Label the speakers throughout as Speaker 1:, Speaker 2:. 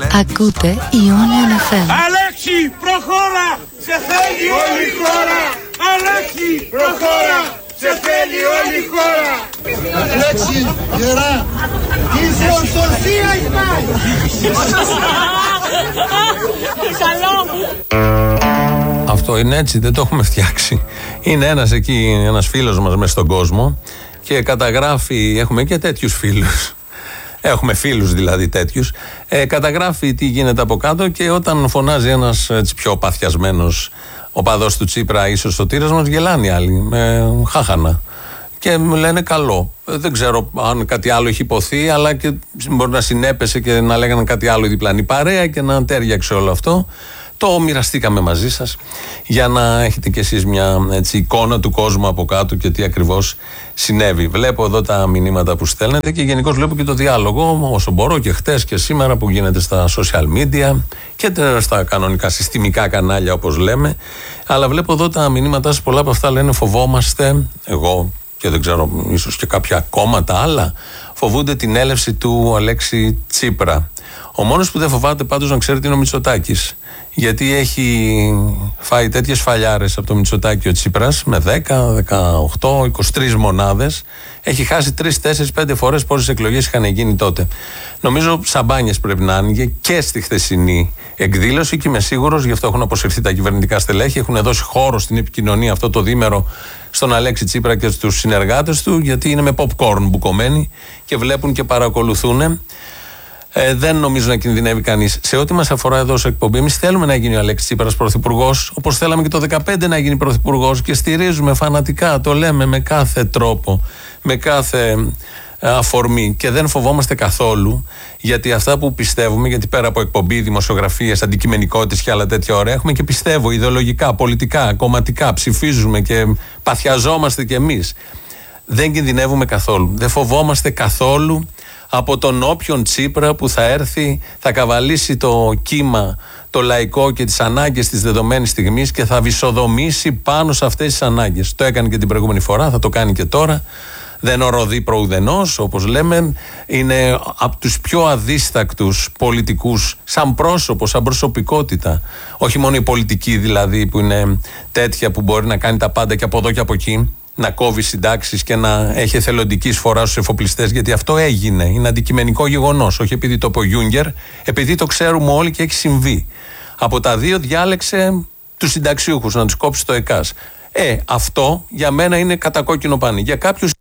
Speaker 1: Ακούτε Ionian FM.
Speaker 2: Αλέξη, προχώρα! Σε θέλει όλη η χώρα! Αλέξη, προχώρα! Σε θέλει όλη η χώρα!
Speaker 3: Αλέξη, γερά! Είσαι ορθωσία εις πάει!
Speaker 4: Αυτό είναι έτσι, δεν το έχουμε φτιάξει. Είναι ένας εκεί, ένας φίλος μας μες στον κόσμο και καταγράφει, έχουμε και τέτοιους φίλους. Έχουμε φίλους δηλαδή τέτοιους. Καταγράφει τι γίνεται από κάτω και όταν φωνάζει ένας έτσι πιο παθιασμένος οπαδός του Τσίπρα, ίσως ο τύρας μας, γελάνε οι άλλοι με χάχανα. Και μου λένε καλό. Δεν ξέρω αν κάτι άλλο έχει υποθεί, αλλά και μπορεί να συνέπεσε και να λέγανε κάτι άλλο η διπλανή παρέα και να τέριαξε όλο αυτό. Το μοιραστήκαμε μαζί σας για να έχετε κι εσείς μια έτσι, εικόνα του κόσμου από κάτω και τι ακριβώς συνέβη. Βλέπω εδώ τα μηνύματα που στέλνετε και γενικώς βλέπω και το διάλογο όσο μπορώ και χτες και σήμερα που γίνεται στα social media και στα κανονικά συστημικά κανάλια όπως λέμε. Αλλά βλέπω εδώ τα μηνύματά σας, πολλά από αυτά λένε φοβόμαστε, εγώ και δεν ξέρω ίσως και κάποια κόμματα άλλα, φοβούνται την έλευση του Αλέξη Τσίπρα. Ο μόνος που δεν φοβάται πάντως να ξέρετε είναι ο Μητσοτάκης. Γιατί έχει φάει τέτοιες φαλιάρες από το Μητσοτάκη ο Τσίπρας με 10, 18, 23 μονάδες. Έχει χάσει 3, 4, 5 φορές πόσες εκλογές είχαν γίνει τότε. Νομίζω σαμπάνιες πρέπει να άνοιγε και στη χθεσινή εκδήλωση και είμαι σίγουρος, γι' αυτό έχουν αποσυρθεί τα κυβερνητικά στελέχη, έχουν δώσει χώρο στην επικοινωνία αυτό το διήμερο στον Αλέξη Τσίπρα και στους συνεργάτες του, γιατί είναι με popcorn μπουκωμένοι και βλέπουν και παρακολουθούν. Δεν νομίζω να κινδυνεύει κανείς. Σε ό,τι μας αφορά εδώ σε εκπομπή, εμείς θέλουμε να γίνει ο Αλέξης Τσίπρας πρωθυπουργός, όπως θέλαμε και το 2015 να γίνει πρωθυπουργός και στηρίζουμε φανατικά, το λέμε με κάθε τρόπο, με κάθε αφορμή και δεν φοβόμαστε καθόλου, γιατί αυτά που πιστεύουμε, γιατί πέρα από εκπομπή, δημοσιογραφίες, αντικειμενικότητες και άλλα τέτοια ωραία, έχουμε και πιστεύω ιδεολογικά, πολιτικά, κομματικά, ψηφίζουμε και παθιαζόμαστε κι εμείς. Δεν κινδυνεύουμε καθόλου. Δεν φοβόμαστε καθόλου από τον όποιον Τσίπρα που θα έρθει, θα καβαλήσει το κύμα, το λαϊκό και τις ανάγκες της δεδομένης στιγμής και θα βυσοδομήσει πάνω σε αυτές τις ανάγκες. Το έκανε και την προηγούμενη φορά, θα το κάνει και τώρα. Δεν οροδεί προουδενός, όπως λέμε. Είναι από τους πιο αδίστακτους πολιτικούς, σαν πρόσωπο, σαν προσωπικότητα. Όχι μόνο η πολιτική δηλαδή, που είναι τέτοια που μπορεί να κάνει τα πάντα και από εδώ και από εκεί, να κόβει συντάξεις και να έχει εθελοντική εισφορά στους εφοπλιστές, γιατί αυτό έγινε. Είναι αντικειμενικό γεγονός. Όχι επειδή το είπε ο Γιούγκερ, επειδή το ξέρουμε όλοι και έχει συμβεί. Από τα δύο διάλεξε τους συνταξιούχους να τους κόψει το ΕΚΑΣ. Αυτό για μένα είναι κατακόκκινο πανί. Για κάποιους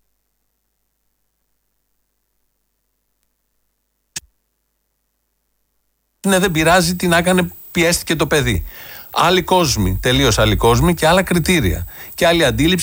Speaker 4: δεν πειράζει, τι να έκανε, πιέστηκε το παιδί. Άλλοι κόσμοι, τελείως άλλοι κόσμοι και άλλα κριτήρια και άλλη αντίληψη